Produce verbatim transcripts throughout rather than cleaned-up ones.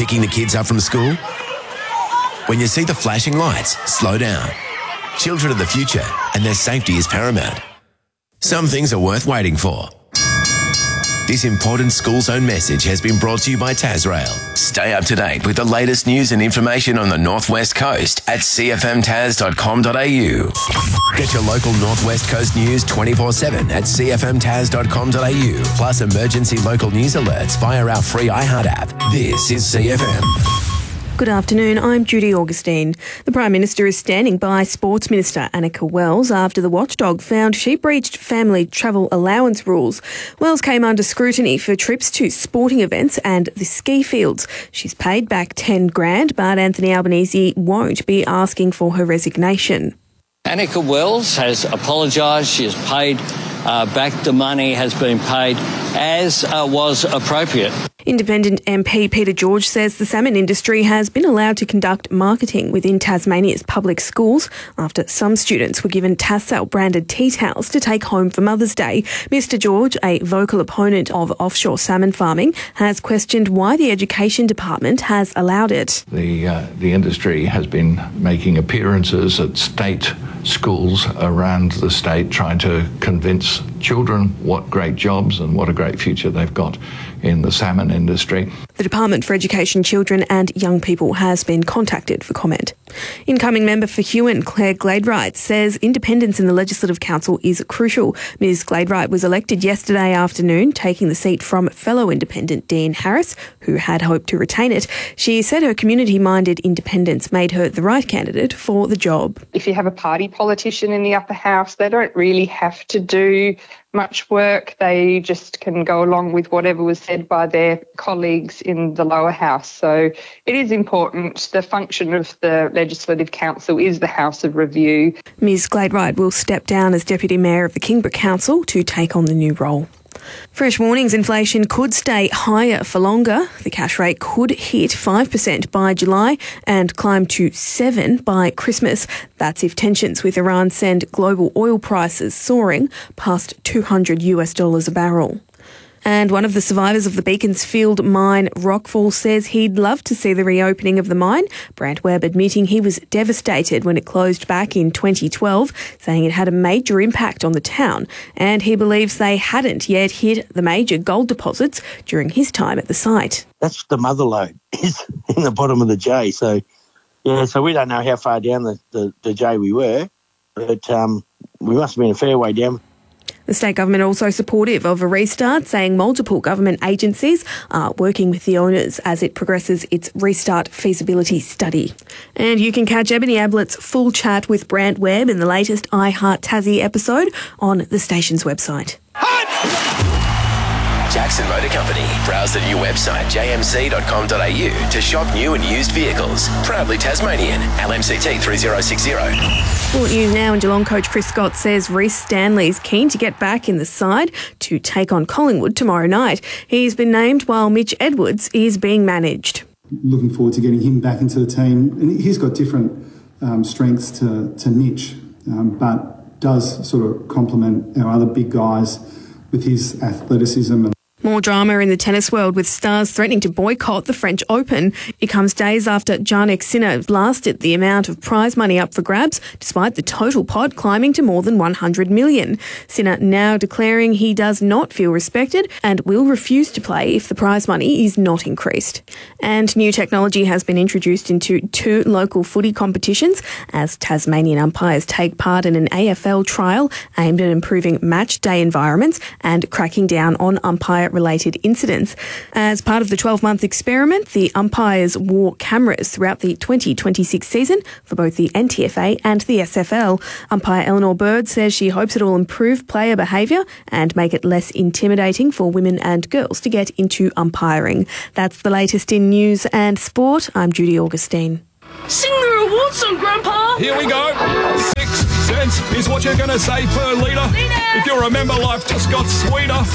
picking the kids up from school? When you see the flashing lights, slow down. Children are the future and their safety is paramount. Some things are worth waiting for. This important school zone message has been brought to you by Tasrail. Stay up to date with the latest news and information on the North West Coast at c f m tas dot com dot a u. Get your local North West Coast news twenty-four seven at c f m tas dot com dot a u, plus emergency local news alerts via our free iHeart app. This is C F M. Good afternoon, I'm Judy Augustine. The Prime Minister is standing by Sports Minister Annika Wells after the watchdog found she breached family travel allowance rules. Wells came under scrutiny for trips to sporting events and the ski fields. She's paid back ten grand, but Anthony Albanese won't be asking for her resignation. Annika Wells has apologised. She has paid uh, back the money, has been paid as uh, was appropriate. Independent M P Peter George says the salmon industry has been allowed to conduct marketing within Tasmania's public schools after some students were given Tassal branded tea towels to take home for Mother's Day. Mister George, a vocal opponent of offshore salmon farming, has questioned why the Education Department has allowed it. The, uh, the industry has been making appearances at state schools around the state trying to convince children what great jobs and what a great future they've got in the salmon industry. The Department for Education, Children and Young People has been contacted for comment. Incoming member for Huon, Claire Gladwright, says independence in the Legislative Council is crucial. Ms Gladwright was elected yesterday afternoon, taking the seat from fellow independent Dean Harris, who had hoped to retain it. She said her community-minded independence made her the right candidate for the job. If you have a party politician in the upper house, they don't really have to do much work. They just can go along with whatever was said by their colleagues in the lower house. So it is important. The function of the Legislative Council is the House of Review. Ms Gladwright will step down as Deputy Mayor of the Kingborough Council to take on the new role. Fresh warnings inflation could stay higher for longer. The cash rate could hit five percent by July and climb to seven percent by Christmas. That's if tensions with Iran send global oil prices soaring past two hundred US dollars a barrel. And one of the survivors of the Beaconsfield mine, Rockfall, says he'd love to see the reopening of the mine. Brant Webb admitting he was devastated when it closed back in twenty twelve, saying it had a major impact on the town. And he believes they hadn't yet hit the major gold deposits during his time at the site. That's the mother lode, is in the bottom of the J. So, yeah, so we don't know how far down the, the, the J we were, but um, we must have been a fair way down. The state government also supportive of a restart, saying multiple government agencies are working with the owners as it progresses its restart feasibility study. And you can catch Ebony Ablett's full chat with Brant Webb in the latest iHeart Tassie episode on the station's website. Jackson Motor Company. Browse the new website j m c dot com dot a u to shop new and used vehicles. Proudly Tasmanian. L M C T three zero six zero. Sport news now, and Geelong coach Chris Scott says Rhys Stanley's keen to get back in the side to take on Collingwood tomorrow night. He's been named while Mitch Edwards is being managed. Looking forward to getting him back into the team. And he's got different um, strengths to, to Mitch, um, but does sort of complement our other big guys with his athleticism. More drama in the tennis world, with stars threatening to boycott the French Open. It comes days after Jannik Sinner blasted the amount of prize money up for grabs, despite the total pot climbing to more than one hundred million dollars. Sinner now declaring he does not feel respected and will refuse to play if the prize money is not increased. And new technology has been introduced into two local footy competitions as Tasmanian umpires take part in an A F L trial aimed at improving match day environments and cracking down on umpire related incidents. As part of the twelve-month experiment, the umpires wore cameras throughout the twenty twenty-six season for both the N T F A and the S F L. Umpire Eleanor Bird says she hopes it will improve player behaviour and make it less intimidating for women and girls to get into umpiring. That's the latest in news and sport. I'm Judy Augustine. Sing the reward song, Grandpa! Here we go. Six cents is what you're going to save per litre. If you remember, life just got sweeter. Sweeter!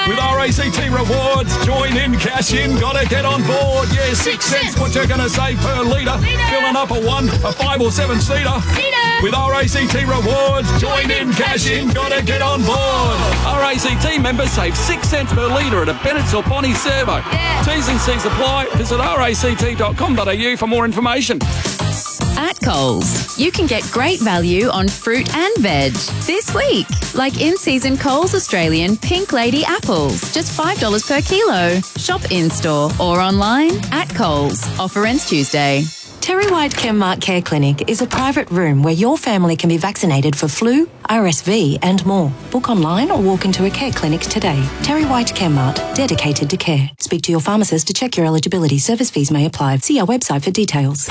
With R A C T Rewards, join in, cash in, gotta get on board. Yeah, six cents, what you're gonna save per litre. Filling up a one, a five or seven seater. With R A C T Rewards, join in, cash in, gotta get on board. R A C T members save six cents per litre at a Bennett's or Bonnie Servo. Yeah. T's and C's apply. Visit r a c t dot com dot a u for more information. At Coles, you can get great value on fruit and veg this week. Like in-season Coles Australian Pink Lady apples, just five dollars per kilo. Shop in-store or online at Coles. Offer ends Tuesday. Terry White Chemmart Care Clinic is a private room where your family can be vaccinated for flu, R S V and more. Book online or walk into a care clinic today. Terry White Chemmart, dedicated to care. Speak to your pharmacist to check your eligibility. Service fees may apply. See our website for details.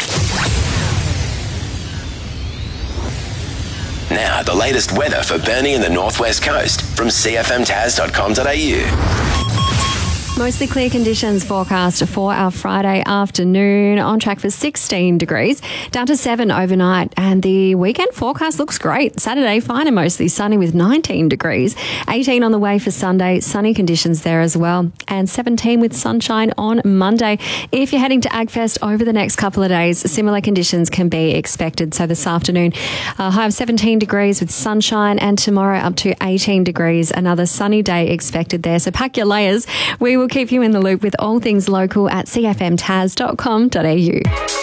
Now, the latest weather for Burnie and the Northwest Coast from c f m taz dot com dot a u. Mostly clear conditions forecast for our Friday afternoon, on track for sixteen degrees, down to seven overnight. And the weekend forecast looks great. Saturday, fine and mostly sunny with nineteen degrees. eighteen on the way for Sunday, sunny conditions there as well. And seventeen with sunshine on Monday. If you're heading to AgFest over the next couple of days, similar conditions can be expected. So this afternoon, a high of seventeen degrees with sunshine, and tomorrow up to eighteen degrees. Another sunny day expected there. So pack your layers. We will keep you in the loop with all things local at c f m taz dot com dot a u.